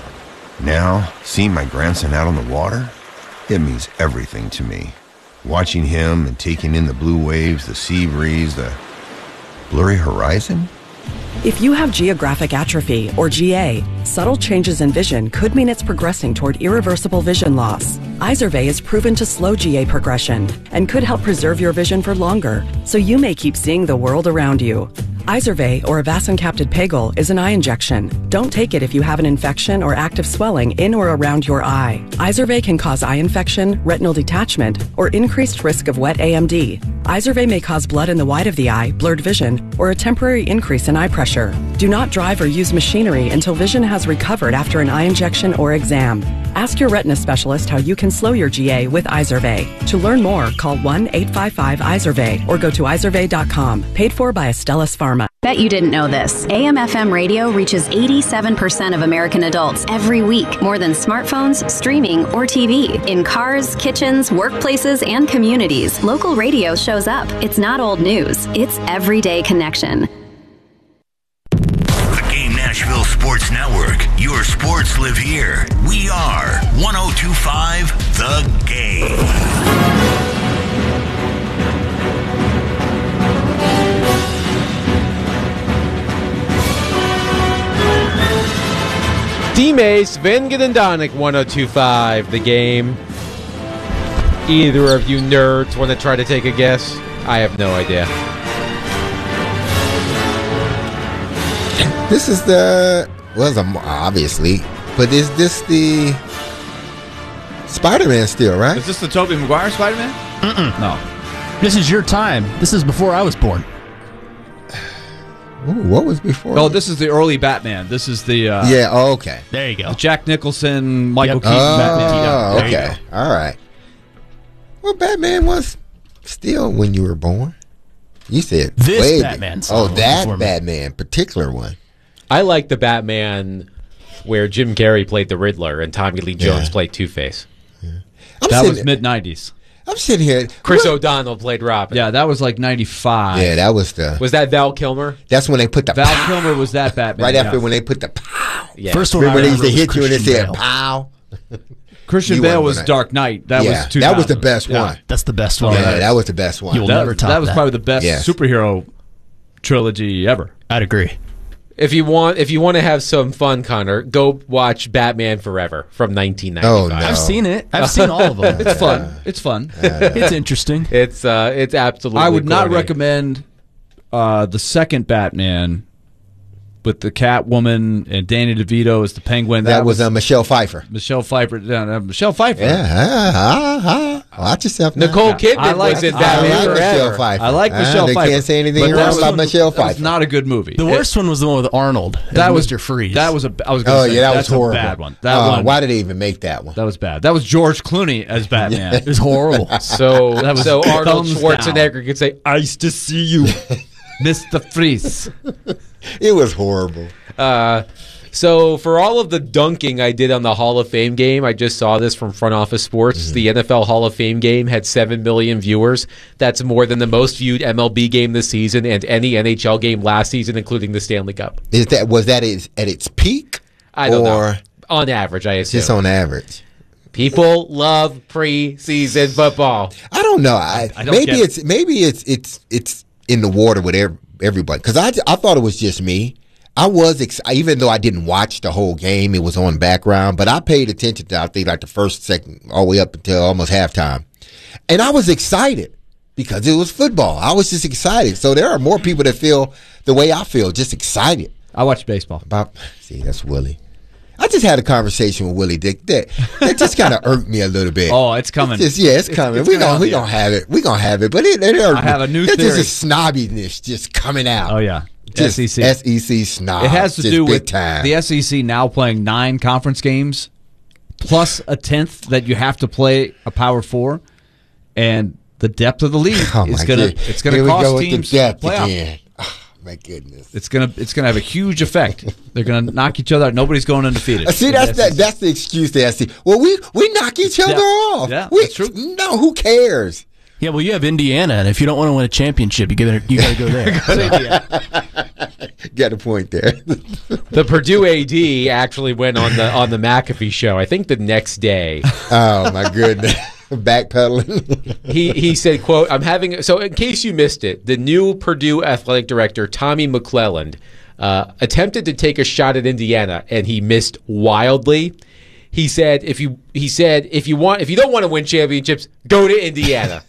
Now, seeing my grandson out on the water, it means everything to me. Watching him and taking in the blue waves, the sea breeze, the blurry horizon. If you have geographic atrophy, or G A, subtle changes in vision could mean it's progressing toward irreversible vision loss. Izervay is proven to slow G A progression and could help preserve your vision for longer, so you may keep seeing the world around you. Izervay, or avacincaptad pegol, is an eye injection. Don't take it if you have an infection or active swelling in or around your eye. Izervay can cause eye infection, retinal detachment, or increased risk of wet A M D. Izervay may cause blood in the white of the eye, blurred vision, or a temporary increase in eye pressure. Do not drive or use machinery until vision has recovered after an eye injection or exam. Ask your retina specialist how you can slow your G A with Izervay. To learn more, call one eight five five, Izervay or go to izervay dot com. Paid for by Astellas Pharma. Bet you didn't know this. A M F M radio reaches eighty-seven percent of American adults every week, more than smartphones, streaming, or T V. In cars, kitchens, workplaces, and communities, local radio shows up. It's not old news. It's everyday connection. The Game Nashville Sports Network. Your sports live here. We are one oh two point five The Game. D-May, Sven Gedendanik, one oh two point five The Game. Either of you nerds want to try to take a guess? I have no idea. This is the, well, obviously, but is this the Spider-Man still, right? Is this the Tobey Maguire Spider-Man? Mm-mm. No. This is your time. This is before I was born. Ooh, what was before? Oh, this is the early Batman. This is the uh, yeah. Oh, okay. There you go. The Jack Nicholson, Michael Yep. Keaton oh, Batman. Okay. All right. Well, Batman was still when you were born. You said This way Batman big. song Oh, that before me. Batman, particular one. I like the Batman where Jim Carrey played the Riddler and Tommy Lee Jones Yeah. played Two-Face. I'm That was sitting- mid nineties. I'm sitting here. Chris O'Donnell played Robin. Yeah, that was like ninety-five. Yeah, that was the. Was that Val Kilmer? That's when they put the Val pow, Kilmer was that Batman. right after yeah. when they put the pow. Yeah. First one Remember I they used to remember hit you and was it said Christian Bale. pow. Christian You Bale weren't was gonna- Dark Knight. That yeah, was two. that was the best one. That's the best one. Yeah, that was the best one. You'll That, never top that was that. probably the best Yes. superhero trilogy ever. I'd agree. If you want, if you want to have some fun, Connor, go watch Batman Forever from nineteen ninety-five. Oh, no. I've seen it. I've seen all of them. It's fun. It's fun. It's interesting. It's uh, it's absolutely. I would not corny. recommend uh, the second Batman with the Catwoman and Danny DeVito as the Penguin. That, was uh, Michelle Pfeiffer. Michelle Pfeiffer. Uh, Michelle Pfeiffer. Yeah, ah, ah, ah. Watch yourself. now. Nicole Kidman I like- was in I Batman I like Forever. Michelle Pfeiffer. I like Ah, Michelle they Pfeiffer. can't say anything But wrong that about was- Michelle That was Pfeiffer. not a good movie. The worst one was the one with Arnold. as That was Mister Freeze. That was a. I was. Gonna Oh say, yeah, that was that's horrible. A bad one. That Uh, one. Why did they even make that one? That was bad. That was George Clooney as Batman. It was horrible. So, That was so Arnold thumbs Schwarzenegger could say, "Nice to see you." Mister Freeze. It was horrible. Uh, so for all of the dunking I did on the Hall of Fame game, I just saw this from Front Office Sports. Mm-hmm. The N F L Hall of Fame game had seven million viewers. That's more than the most viewed M L B game this season and any N H L game last season, including the Stanley Cup. Is that was that is at its peak? I don't or know. On average, I assume. just on average? People love preseason football. I don't know. I, I don't maybe get it. it's maybe it's it's it's in the water with ev- everybody because I I thought it was just me. I was ex- even though I didn't watch the whole game, it was on background, but I paid attention to I think like the first, second, all the way up until almost halftime, and I was excited because it was football. I was just excited. So there are more people that feel the way I feel, just excited I watched baseball. about. See, that's Willie. I just had a conversation with Willie Dick that that just kind of irked me a little bit. Oh, it's coming. It's just, yeah, it's coming. it's we gonna gonna we help gonna have it. We gonna have it. But it, it irked I have me. a new There's theory. just a snobbiness just coming out. Oh yeah. Just S E C. S E C snob. It has to just do big with time. the S E C now playing nine conference games plus a tenth that you have to play a Power Four, and the depth of the league Oh, is my gonna goodness. it's gonna Here we cost go with the teams depth playoff. again. Oh, my goodness. It's gonna it's gonna have a huge effect. They're gonna knock each other out. Nobody's going undefeated. Uh, See, in the that's that, S E C. that's the excuse they see. Well, we we knock each other Yeah. off. Yeah, we, that's true. No, who cares? Yeah, well, you have Indiana, and if you don't want to win a championship, you got you got to go there. Got a point there. The Purdue A D actually went on the on the McAfee show. I think the next day. Oh my goodness. Backpedaling. he he said, quote, I'm having, so in case you missed it, the new Purdue athletic director, Tommy McClelland, uh, attempted to take a shot at Indiana, and he missed wildly. He said, if you, he said, if you want, if you don't want to win championships, go to Indiana.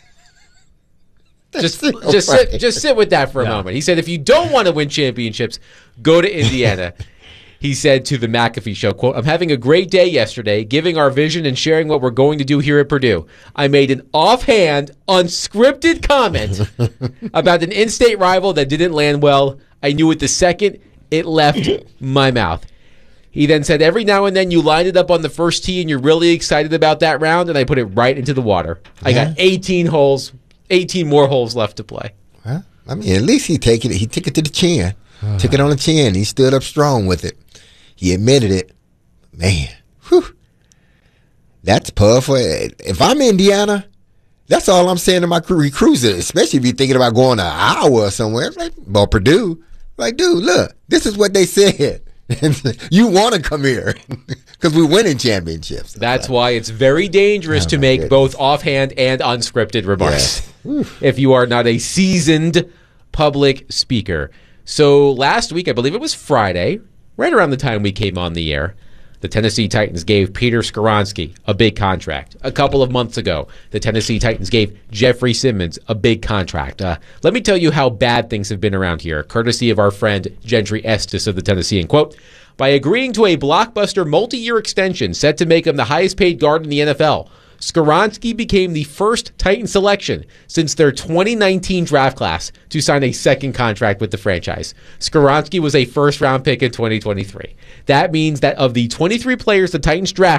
just just right. sit, just sit with that for a Yeah. moment. He said, if you don't want to win championships, go to Indiana. He said to the McAfee show, quote, I'm having a great day yesterday, giving our vision and sharing what we're going to do here at Purdue. I made an offhand, unscripted comment about an in-state rival that didn't land well. I knew it the second it left my mouth. He then said, every now and then you line it up on the first tee and you're really excited about that round, and I put it right into the water. I Yeah. got eighteen holes, eighteen more holes left to play. Well, I mean, at least he take it. He took it to the chin. Took it on the chin. He stood up strong with it. He admitted it. Man, whew. That's powerful. If I'm Indiana, that's all I'm saying to my crew recruits, especially if you're thinking about going to Iowa or somewhere. It's like, well, Purdue. Like, dude, look, this is what they said. You want to come here because we're winning championships. That's why it's very dangerous Oh, to my make goodness. both offhand and unscripted remarks if you are not a seasoned public speaker. So last week, I believe it was Friday, right around the time we came on the air, the Tennessee Titans gave Peter Skoronski a big contract. A couple of months ago, the Tennessee Titans gave Jeffrey Simmons a big contract. Uh, let me tell you how bad things have been around here, courtesy of our friend Gentry Estes of the Tennessean. Quote, by agreeing to a blockbuster multi-year extension set to make him the highest paid guard in the N F L, Skoronski became the first Titan selection since their twenty nineteen draft class to sign a second contract with the franchise. Skoronski was a first-round pick in twenty twenty-three. That means that of the twenty-three players the Titans drafted,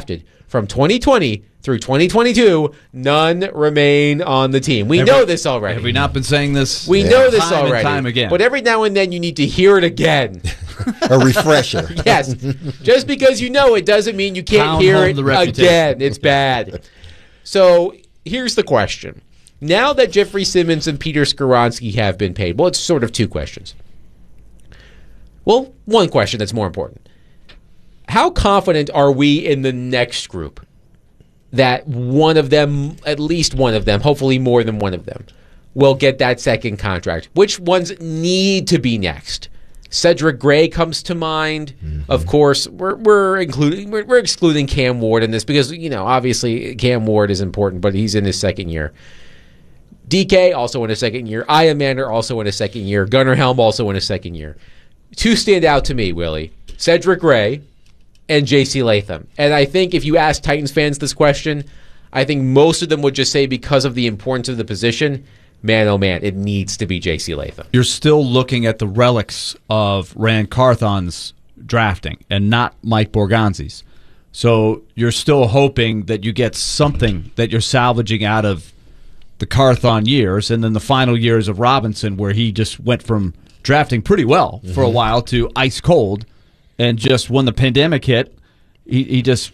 from twenty twenty through twenty twenty-two, none remain on the team. We Have know we- this already. Have we not been saying this? We Yeah. know this Time and already. time again. But every now and then you need to hear it again. A refresher. Yes. Just because you know it doesn't mean you can't Pound hear home it the reputation. again. It's bad. So here's the question. Now that Jeffrey Simmons and Peter Skoronski have been paid, well, it's sort of two questions. Well, one question that's more important. How confident are we in the next group that one of them, at least one of them, hopefully more than one of them, will get that second contract? Which ones need to be next? Cedric Gray comes to mind. Mm-hmm. Of course, we're we're including we're, we're excluding Cam Ward in this because, you know, obviously Cam Ward is important, but he's in his second year. D K also in his second year. Iamander also in his second year. Gunnar Helm also in his second year. Two stand out to me, Willie. Cedric Gray and J C Latham. And I think if you ask Titans fans this question, I think most of them would just say because of the importance of the position, man, oh man, it needs to be J C Latham. You're still looking at the relics of Rand Carthon's drafting and not Mike Borgonzi's. So you're still hoping that you get something that you're salvaging out of the Carthon years and then the final years of Robinson where he just went from drafting pretty well mm-hmm. for a while to ice cold. And just when the pandemic hit, he, he just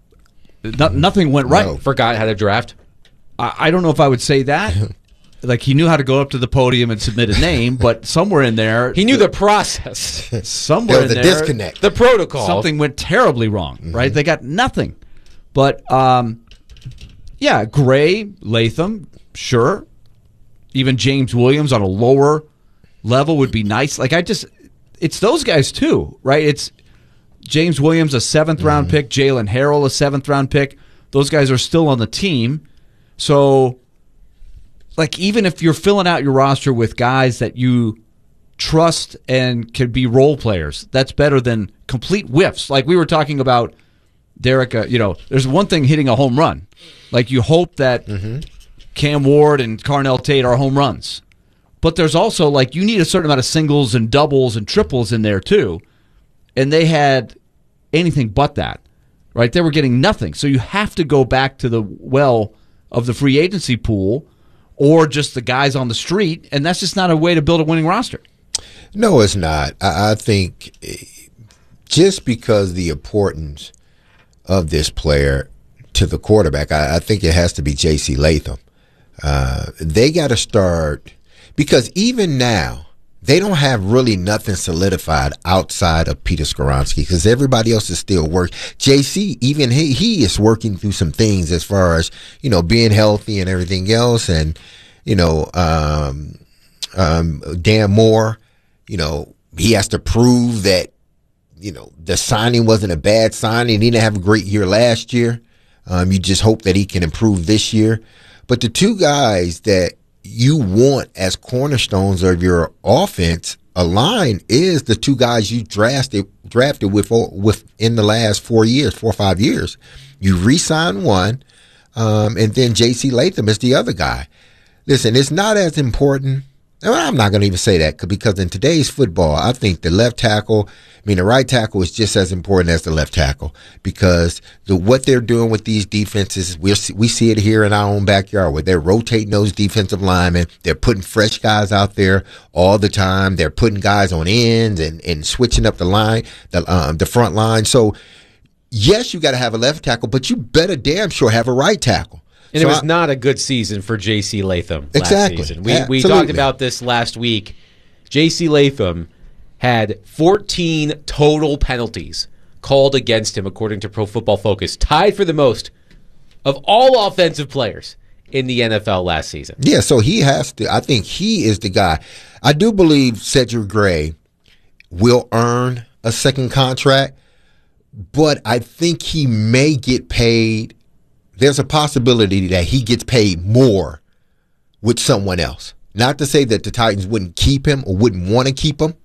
no, nothing went right. No. Forgot how to draft. I, I don't know if I would say that. Like he knew how to go up to the podium and submit a name, but somewhere in there, he knew the, the process. Somewhere in the there, disconnect, the protocol. Something went terribly wrong. Mm-hmm. Right? They got nothing. But um, yeah, Gray, Latham, sure. Even James Williams on a lower level would be nice. Like I just. It's those guys too, right? It's James Williams, a seventh round mm-hmm. pick, Jalen Harrell, a seventh round pick. Those guys are still on the team. So, like, even if you're filling out your roster with guys that you trust and can be role players, that's better than complete whiffs. Like we were talking about, Derek, uh, you know, there's one thing hitting a home run. Like you hope that mm-hmm. Cam Ward and Carnell Tate are home runs. But there's also, like, you need a certain amount of singles and doubles and triples in there, too. And they had anything but that, right? They were getting nothing. So you have to go back to the well of the free agency pool or just the guys on the street, and that's just not a way to build a winning roster. No, it's not. I, I think just because the importance of this player to the quarterback, I, I think it has to be J C Latham. Uh, they got to start... Because even now, they don't have really nothing solidified outside of Peter Skoronski because everybody else is still working. J C, even he, he is working through some things as far as, you know, being healthy and everything else. And, you know, um, um, Dan Moore, you know, he has to prove that, you know, the signing wasn't a bad signing. He didn't have a great year last year. Um, you just hope that he can improve this year. But the two guys that you want as cornerstones of your offense, a line is the two guys you drafted drafted with with in the last four years, four or five years. You re-sign one, um, and then J C Latham is the other guy. Listen, it's not as important. I'm not going to even say that because in today's football, I think the left tackle, I mean, the right tackle is just as important as the left tackle because the what they're doing with these defenses, we we see it here in our own backyard where they're rotating those defensive linemen. They're putting fresh guys out there all the time. They're putting guys on ends and, and switching up the line, the um, the front line. So, yes, you got to have a left tackle, but you better damn sure have a right tackle. And so it was I, not a good season for J C Latham last exactly. season. We, we talked about this last week. J C Latham had fourteen total penalties called against him, according to Pro Football Focus, tied for the most of all offensive players in the N F L last season. Yeah, so he has to. I think he is the guy. I do believe Cedric Gray will earn a second contract, but I think he may get paid. There's a possibility that he gets paid more with someone else. Not to say that the Titans wouldn't keep him or wouldn't want to keep him,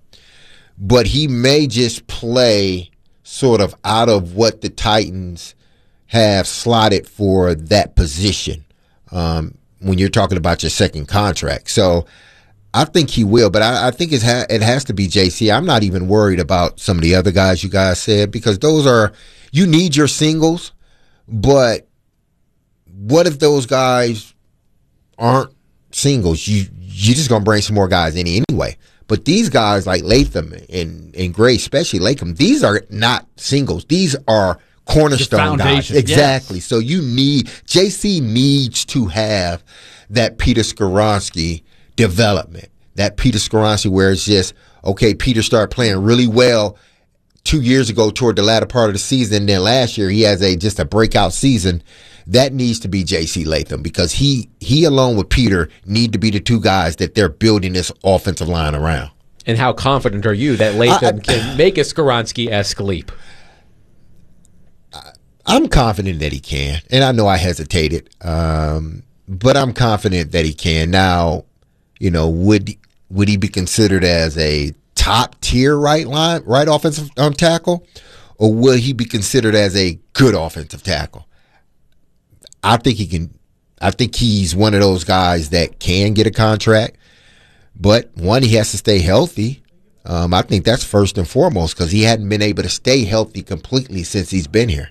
but he may just play sort of out of what the Titans have slotted for that position um, when you're talking about your second contract. So I think he will, but I, I think it's ha- it has to be J C. I'm not even worried about some of the other guys you guys said because those are – you need your singles. But what if those guys aren't singles? You you're just gonna bring some more guys in anyway. But these guys like Latham and and Gray, especially Latham, these are not singles. These are cornerstone guys. Exactly. Yes. So you need J C needs to have that Peter Skoronski development. That Peter Skoronski where it's just okay. Peter started playing really well two years ago toward the latter part of the season. And then last year he has a just a breakout season. That needs to be J C Latham because he he along with Peter need to be the two guys that they're building this offensive line around. And how confident are you that Latham I, can make a Skoronski-esque leap? I'm confident that he can, and I know I hesitated, um, but I'm confident that he can. Now, you know, would would he be considered as a top tier right line, right offensive um, tackle, or will he be considered as a good offensive tackle? I think he can. I think he's one of those guys that can get a contract, but one, he has to stay healthy. Um, I think that's first and foremost because he hadn't been able to stay healthy completely since he's been here.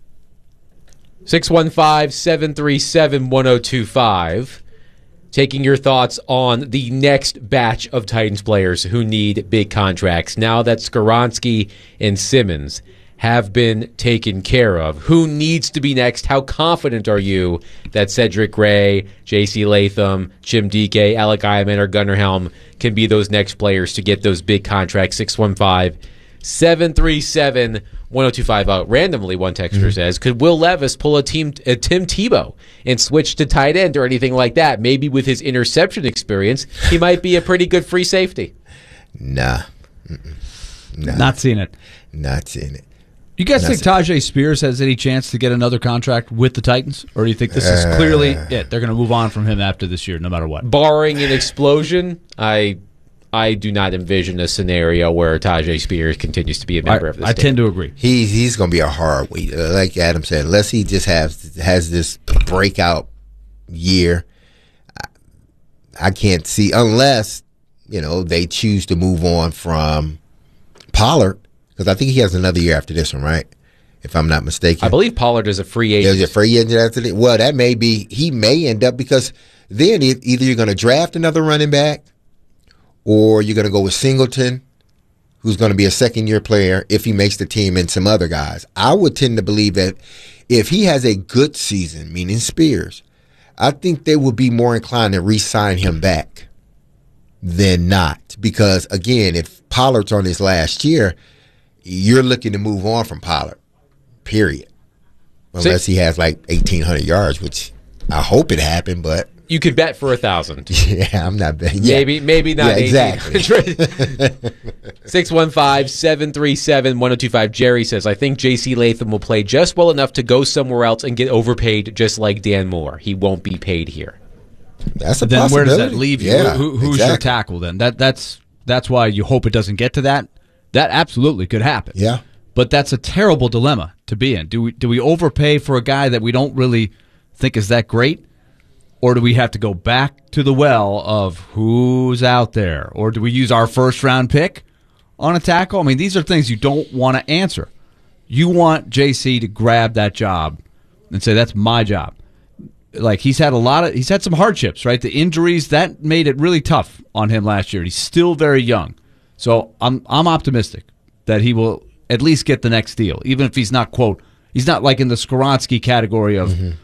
six one five, seven three seven, one oh two five. Taking your thoughts on the next batch of Titans players who need big contracts. Now that Skoronski and Simmons have been taken care of, who needs to be next? How confident are you that Cedric Gray, J C Latham, Jim Dike, Alec Eierman, or Gunnar Helm can be those next players to get those big contracts? six one five, seven three seven, one oh two five. Uh, randomly, one texter mm-hmm. says, could Will Levis pull a, team, a Tim Tebow and switch to tight end or anything like that? Maybe with his interception experience, he might be a pretty good free safety. Nah. nah. Not seeing it. Not seeing it. You guys Not think Tajay Spears has any chance to get another contract with the Titans? Or do you think this is uh, clearly it? They're going to move on from him after this year, no matter what. Barring an explosion, I... I do not envision a scenario where Tajay Spears continues to be a member I, of this I team. tend to agree. He's he's going to be a hard week. Uh, like Adam said, unless he just has has this breakout year, I, I can't see, unless, you know, they choose to move on from Pollard, because I think he has another year after this one, right? If I'm not mistaken. I believe Pollard is a free agent. There's a free agent after this. Well, that may be, he may end up, because then it, either you're going to draft another running back, or you're going to go with Singleton, who's going to be a second-year player if he makes the team, and some other guys. I would tend to believe that if he has a good season, meaning Spears, I think they would be more inclined to re-sign him back than not. Because, again, if Pollard's on his last year, you're looking to move on from Pollard, period. Unless he has like eighteen hundred yards, which I hope it happened, but... You could bet for a thousand. Yeah, I'm not betting. Yeah. Maybe, maybe not. Yeah, exactly. Six one five seven three seven one zero two five. Jerry says, "I think J C Latham will play just well enough to go somewhere else and get overpaid, just like Dan Moore. He won't be paid here." That's a then possibility. Where does that leave you? Yeah, Who, who's exactly. your tackle then? That that's that's why you hope it doesn't get to that. That absolutely could happen. Yeah, but that's a terrible dilemma to be in. Do we do we overpay for a guy that we don't really think is that great? Or do we have to go back to the well of who's out there? Or do we use our first-round pick on a tackle? I mean, these are things you don't want to answer. You want J C to grab that job and say, that's my job. Like, he's had a lot of, he's had some hardships, right? The injuries, that made it really tough on him last year. He's still very young. So I'm I'm optimistic that he will at least get the next deal, even if he's not, quote, he's not like in the Skoronski category of, mm-hmm.